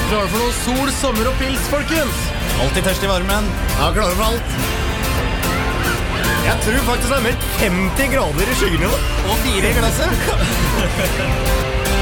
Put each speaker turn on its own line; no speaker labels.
Klare for noe sol, sommer og pils, folkens?
Alltid tørst i varmen.
Ja, klare for alt. Jeg tror faktisk det meldt 50 grader i skyggene.
Og 4 i glasset.